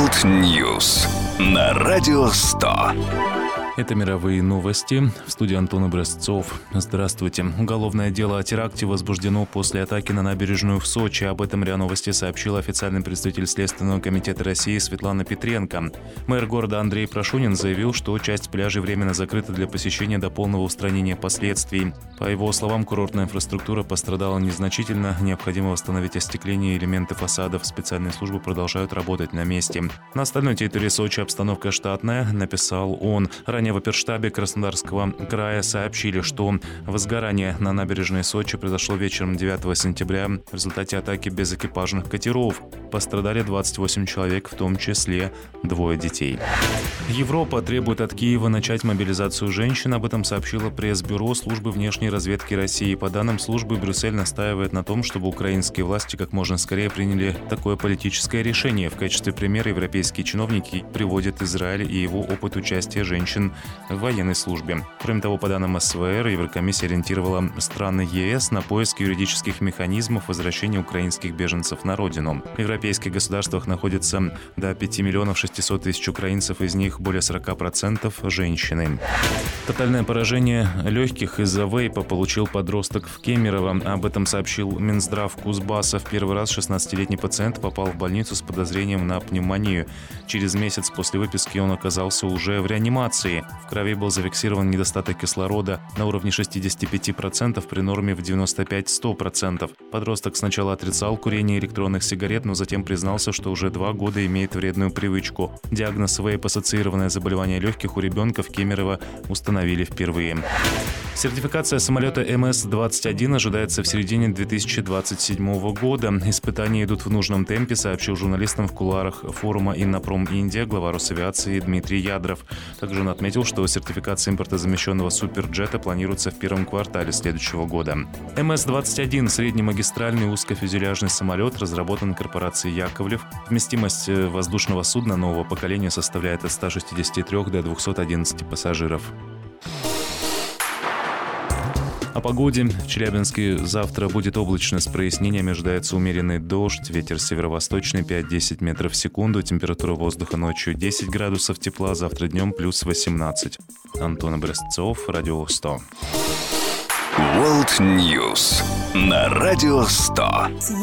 World News на Радио 100. Это мировые новости. В студии Антон Образцов. Здравствуйте. Уголовное дело о теракте возбуждено после атаки на набережную в Сочи. Об этом РИА Новости сообщил официальный представитель Следственного комитета России Светлана Петренко. Мэр города Андрей Прошунин заявил, что часть пляжей временно закрыта для посещения до полного устранения последствий. По его словам, курортная инфраструктура пострадала незначительно. Необходимо восстановить остекление и элементы фасадов. Специальные службы продолжают работать на месте. На остальной территории Сочи обстановка штатная, написал он. Ранее в оперштабе Краснодарского края сообщили, что возгорание на набережной Сочи произошло вечером 9 сентября в результате атаки безэкипажных катеров. Пострадали 28 человек, в том числе 2 детей. Европа требует от Киева начать мобилизацию женщин. Об этом сообщило пресс-бюро службы внешней разведки России. По данным службы, Брюссель настаивает на том, чтобы украинские власти как можно скорее приняли такое политическое решение. В качестве примера европейские чиновники приводят Израиль и его опыт участия женщин в военной службе. Кроме того, по данным СВР, Еврокомиссия ориентировала страны ЕС на поиск юридических механизмов возвращения украинских беженцев на родину. В европейских государствах находится до 5 миллионов 600 тысяч украинцев, из них более 40% женщины. Тотальное поражение легких из-за вейпа получил подросток в Кемерово. Об этом сообщил Минздрав Кузбасса. В первый раз 16-летний пациент попал в больницу с подозрением на пневмонию. Через месяц после выписки он оказался уже в реанимации. В крови был зафиксирован недостаток кислорода на уровне 65% при норме в 95-100%. Подросток сначала отрицал курение электронных сигарет, но затем признался, что уже 2 года имеет вредную привычку. Диагноз вейп-ассоциированное заболевание легких у ребенка в Кемерово установили впервые. Сертификация самолета МС-21 ожидается в середине 2027 года. Испытания идут в нужном темпе, сообщил журналистам в кулуарах форума «Иннопром Индия» глава Росавиации Дмитрий Ядров. Также он отметил, что сертификация импортозамещенного суперджета планируется в первом квартале следующего года. МС-21 – среднемагистральный узкофюзеляжный самолет, разработан корпорацией Яковлев. Вместимость воздушного судна нового поколения составляет от 163 до 211 пассажиров. О погоде. В Челябинске завтра будет облачно с прояснениями, ожидается умеренный дождь, ветер северо-восточный 5-10 метров в секунду, температура воздуха ночью 10 градусов тепла, завтра днем плюс 18. Антон Образцов, Радио 100. World News на Радио 100.